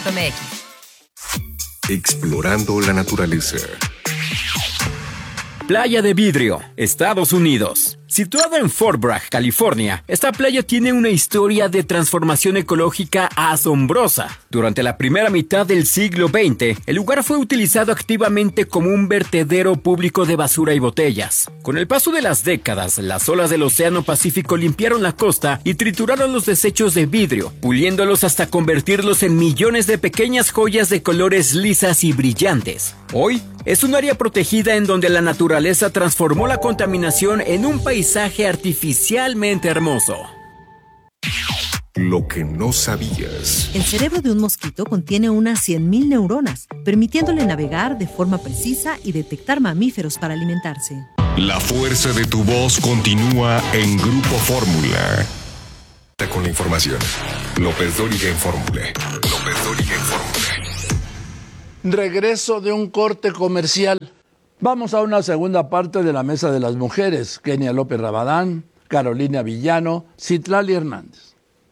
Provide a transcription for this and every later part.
Explorando la naturaleza. Playa de Vidrio, Estados Unidos. Situada en Fort Bragg, California, esta playa tiene una historia de transformación ecológica asombrosa. Durante la primera mitad del siglo XX, el lugar fue utilizado activamente como un vertedero público de basura y botellas. Con el paso de las décadas, las olas del Océano Pacífico limpiaron la costa y trituraron los desechos de vidrio, puliéndolos hasta convertirlos en millones de pequeñas joyas de colores lisas y brillantes. Hoy, es un área protegida en donde la naturaleza transformó la contaminación en un paisaje artificialmente hermoso. Lo que no sabías. El cerebro de un mosquito contiene unas 100.000 neuronas, permitiéndole navegar de forma precisa y detectar mamíferos para alimentarse. La fuerza de tu voz continúa en Grupo Fórmula. Con la información. López Dóriga en Fórmula. Regreso de un corte comercial. Vamos a una segunda parte de la Mesa de las Mujeres. Kenia López Rabadán, Carolina Villano, Citlali Hernández.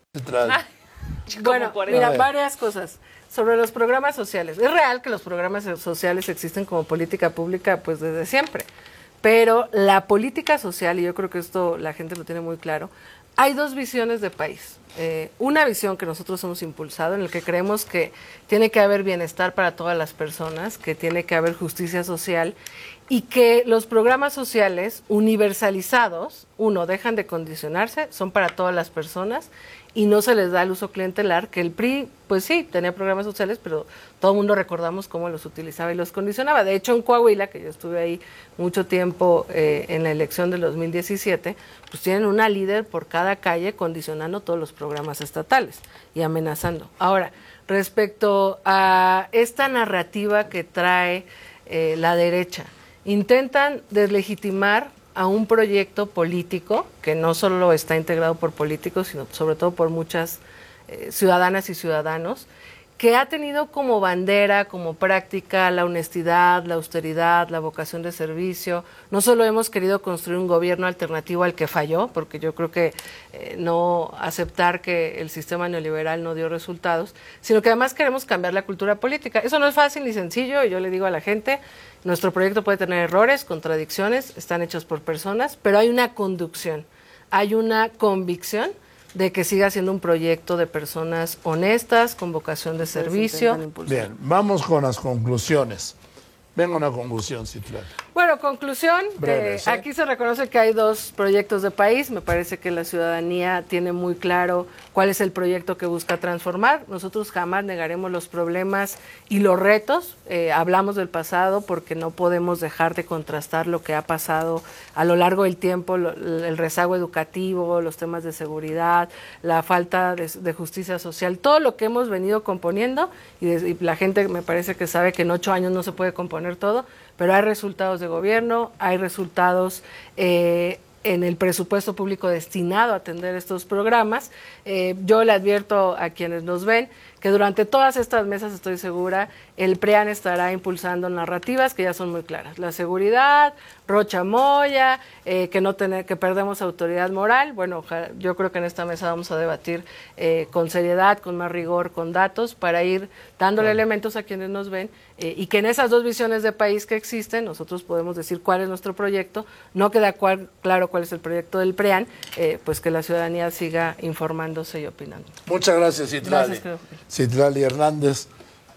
Bueno, mira, varias cosas. Sobre los programas sociales. Es real que los programas sociales existen como política pública pues desde siempre. Pero la política social, y yo creo que esto la gente lo tiene muy claro, hay dos visiones de país. Una visión que nosotros hemos impulsado, en la que creemos que tiene que haber bienestar para todas las personas, que tiene que haber justicia social y que los programas sociales universalizados, uno, dejan de condicionarse, son para todas las personas y no se les da el uso clientelar, que el PRI, pues sí, tenía programas sociales, pero todo el mundo recordamos cómo los utilizaba y los condicionaba. De hecho, en Coahuila, que yo estuve ahí mucho tiempo en la elección del 2017, pues tienen una líder por cada calle condicionando todos los programas estatales y amenazando. Ahora, respecto a esta narrativa que trae la derecha, intentan deslegitimar a un proyecto político que no solo está integrado por políticos, sino sobre todo por muchas ciudadanas y ciudadanos, que ha tenido como bandera, como práctica, la honestidad, la austeridad, la vocación de servicio. No solo hemos querido construir un gobierno alternativo al que falló, porque yo creo que no aceptar que el sistema neoliberal no dio resultados, sino que además queremos cambiar la cultura política. Eso no es fácil ni sencillo, y yo le digo a la gente, nuestro proyecto puede tener errores, contradicciones, están hechos por personas, pero hay una conducción, hay una convicción de que siga siendo un proyecto de personas honestas, con vocación de servicio. Bien, vamos con las conclusiones. Venga una conclusión, Citlali. Bueno, conclusión, aquí se reconoce que hay dos proyectos de país. Me parece que la ciudadanía tiene muy claro cuál es el proyecto que busca transformar. Nosotros jamás negaremos los problemas y los retos. Hablamos del pasado porque no podemos dejar de contrastar lo que ha pasado a lo largo del tiempo, el rezago educativo, los temas de seguridad, la falta de justicia social, todo lo que hemos venido componiendo, y la gente me parece que sabe que en 8 años no se puede componer todo, pero hay resultados de gobierno, hay resultados en el presupuesto público destinado a atender estos programas. Yo le advierto a quienes nos ven que durante todas estas mesas, estoy segura, el PRIAN estará impulsando narrativas que ya son muy claras. La seguridad, Rocha Moya, que perdemos autoridad moral. Bueno, yo creo que en esta mesa vamos a debatir con seriedad, con más rigor, con datos, para ir dándole elementos a quienes nos ven y que en esas dos visiones de país que existen, nosotros podemos decir cuál es nuestro proyecto. No queda claro cuál es el proyecto del PRIAN, pues que la ciudadanía siga informándose y opinando. Muchas gracias, Citlali. Citlali Hernández.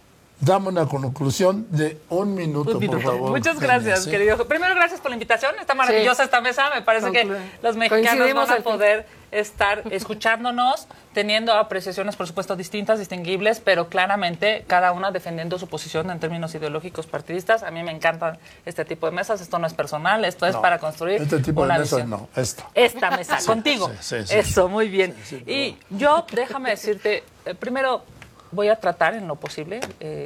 Dame una conclusión de un minuto, por favor. Muchas gracias, querido. Primero, gracias por la invitación. Está maravillosa esta mesa. Me parece que los mexicanos van a poder estar escuchándonos, teniendo apreciaciones, por supuesto, distintas, distinguibles, pero claramente cada una defendiendo su posición en términos ideológicos partidistas. A mí me encantan este tipo de mesas. Esto no es personal, esto es para construir este tipo una de mesas visión. No, esta mesa, contigo. Eso, muy bien. Y yo, déjame decirte, primero, voy a tratar en lo posible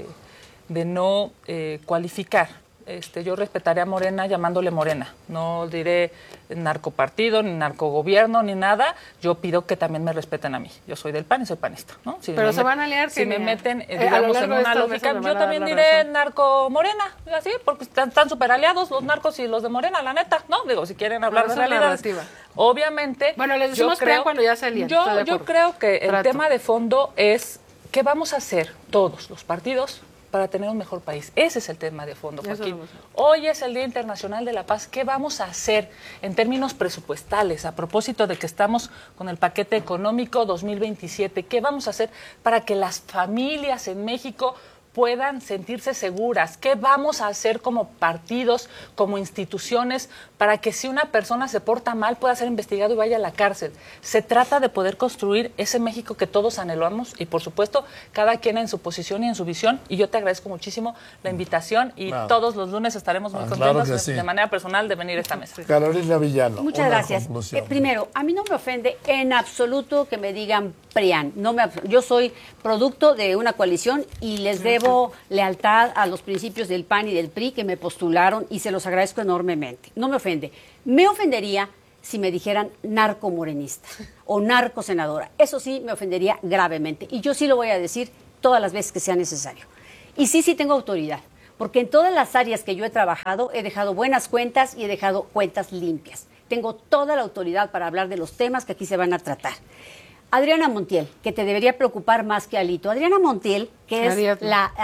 de no cualificar. Yo respetaré a Morena llamándole Morena. No diré narcopartido, ni narcogobierno, ni nada. Yo pido que también me respeten a mí. Yo soy del PAN y soy panista, ¿no? Pero se van a liar. Si me meten, digamos, en una lógica, yo también diré narco-Morena, así, porque están súper aliados los narcos y los de Morena, la neta, ¿no? Digo, si quieren hablar de realidades. Obviamente. Bueno, les decimos cuando ya salían. Yo creo que el tema de fondo es ¿qué vamos a hacer todos los partidos para tener un mejor país? Ese es el tema de fondo, Joaquín. Hoy es el Día Internacional de la Paz. ¿Qué vamos a hacer en términos presupuestales? A propósito de que estamos con el paquete económico 2027, ¿qué vamos a hacer para que las familias en México puedan sentirse seguras? ¿Qué vamos a hacer como partidos, como instituciones, para que si una persona se porta mal pueda ser investigado y vaya a la cárcel? Se trata de poder construir ese México que todos anhelamos y, por supuesto, cada quien en su posición y en su visión. Y yo te agradezco muchísimo la invitación y todos los lunes estaremos muy contentos de manera personal de venir a esta mesa. Carolina Villano. Muchas gracias. Primero, a mí no me ofende en absoluto que me digan PRIAN. Yo soy producto de una coalición y les debo lealtad a los principios del PAN y del PRI que me postularon y se los agradezco enormemente. No me ofende. Me ofendería si me dijeran narcomorenista o narcosenadora. Eso sí me ofendería gravemente. Y yo sí lo voy a decir todas las veces que sea necesario. Y sí tengo autoridad. Porque en todas las áreas que yo he trabajado he dejado buenas cuentas y he dejado cuentas limpias. Tengo toda la autoridad para hablar de los temas que aquí se van a tratar. Adriana Montiel, que te debería preocupar más que Alito. Adriana Montiel, que es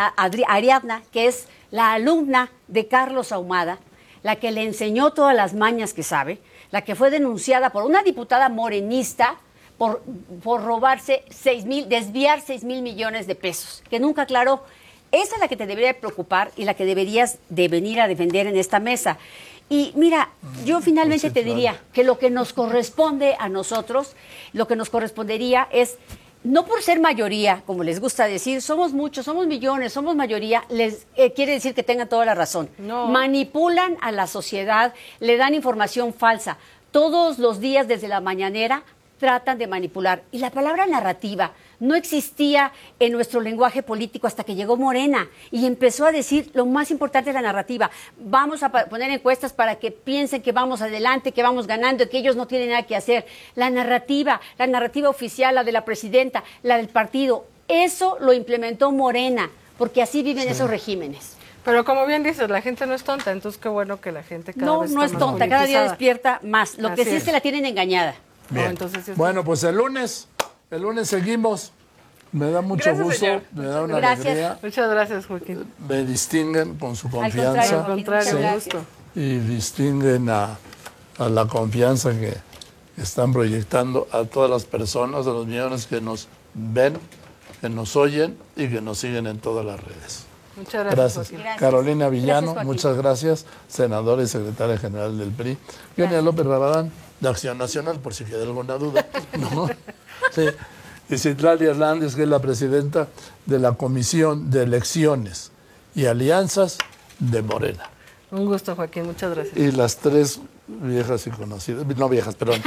Ariadna, que es la alumna de Carlos Ahumada, la que le enseñó todas las mañas que sabe, la que fue denunciada por una diputada morenista por robarse desviar 6,000 millones de pesos, que nunca aclaró. Esa es la que te debería preocupar y la que deberías de venir a defender en esta mesa. Y mira, yo finalmente te diría que lo que nos corresponde a nosotros, lo que nos correspondería es, no por ser mayoría, como les gusta decir, somos muchos, somos millones, somos mayoría, quiere decir que tengan toda la razón. No. Manipulan a la sociedad, le dan información falsa. Todos los días desde la mañanera tratan de manipular. Y la palabra narrativa no existía en nuestro lenguaje político hasta que llegó Morena y empezó a decir lo más importante de la narrativa. Vamos a poner encuestas para que piensen que vamos adelante, que vamos ganando, que ellos no tienen nada que hacer. La narrativa oficial, la de la presidenta, la del partido, eso lo implementó Morena, porque así viven esos regímenes. Pero como bien dices, la gente no es tonta, entonces qué bueno que la gente cada vez no es tonta, cada día despierta más. Lo que sí es que la tienen engañada. Bien. Bueno, pues el lunes seguimos. Me da mucho gusto, señor. Me da una alegría. Muchas gracias, Joaquín. Me distinguen con su confianza. Al contrario, un gusto. Y distinguen a la confianza que están proyectando a todas las personas, a los millones que nos ven, que nos oyen y que nos siguen en todas las redes. Muchas gracias. Gracias. Carolina Villano, muchas gracias, senadora y secretaria general del PRI. Kenia López Rabadán, de Acción Nacional, por si queda alguna duda. ¿No? Sí. Y Citlali Hernández, que es la presidenta de la Comisión de Elecciones y Alianzas de Morena. Un gusto, Joaquín, muchas gracias. Y las tres viejas y conocidas, no viejas, perdón.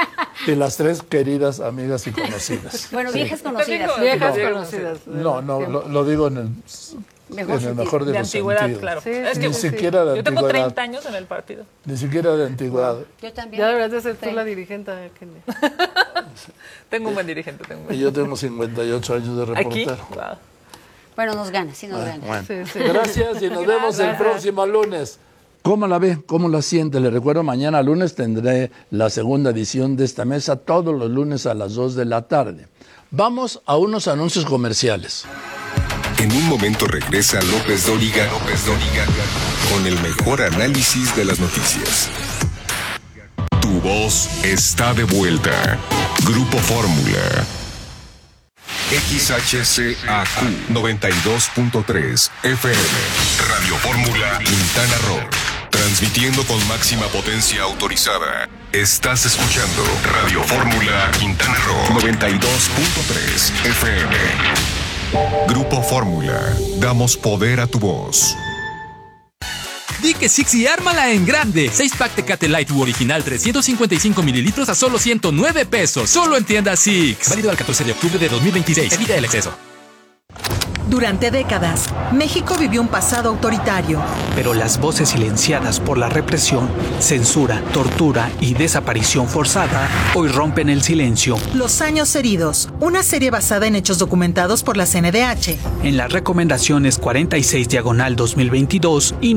Y las tres queridas amigas y conocidas. Bueno, viejas conocidas. Viejas conocidas. No, lo digo en el mejor de los antigüedad, sentidos. claro. Sí, es que ni siquiera de yo tengo antigüedad. 30 años en el partido. Ni siquiera de antigüedad. Yo también. Ya deberías de ser tú la dirigente, Kenia. Tengo un buen dirigente. Y yo tengo 58 años de reportero. Aquí, wow. Bueno, nos gana, sí nos gana. Bueno. Sí. Gracias y nos vemos el próximo lunes. ¿Cómo la ve? ¿Cómo la siente? Le recuerdo, mañana lunes tendré la segunda edición de esta mesa, todos los lunes a las 2 de la tarde. Vamos a unos anuncios comerciales. En un momento regresa López Dóriga con el mejor análisis de las noticias. Tu voz está de vuelta. Grupo Fórmula. XHCAQ 92.3 FM. Radio Fórmula Quintana Roo. Transmitiendo con máxima potencia autorizada. Estás escuchando Radio Fórmula Quintana Roo 92.3 FM. Grupo Fórmula. Damos poder a tu voz. Di que Six y ármala en grande. 6-pack Tecate Light U original 355 mililitros a solo 109 pesos. Solo en tienda Six. Válido al 14 de octubre de 2026. Evita el exceso. Durante décadas, México vivió un pasado autoritario. Pero las voces silenciadas por la represión, censura, tortura y desaparición forzada hoy rompen el silencio. Los años heridos, una serie basada en hechos documentados por la CNDH. En las recomendaciones 46/2022 y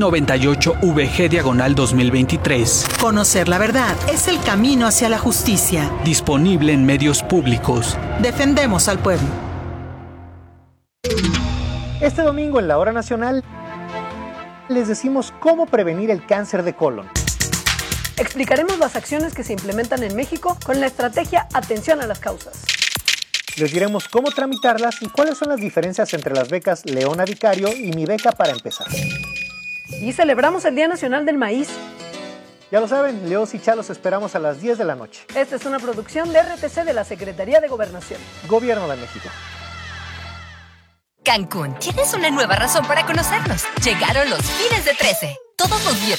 98VG/2023. Conocer la verdad es el camino hacia la justicia. Disponible en medios públicos. Defendemos al pueblo. Este domingo en la Hora Nacional les decimos cómo prevenir el cáncer de colon. Explicaremos las acciones que se implementan en México con la estrategia Atención a las Causas. Les diremos cómo tramitarlas y cuáles son las diferencias entre las becas Leona Vicario y Mi Beca para Empezar. Y celebramos el Día Nacional del Maíz. Ya lo saben, Leos y Chalos esperamos a las 10 de la noche. Esta es una producción de RTC de la Secretaría de Gobernación. Gobierno de México. Cancún, tienes una nueva razón para conocernos. Llegaron los fines de 13. Todos los viernes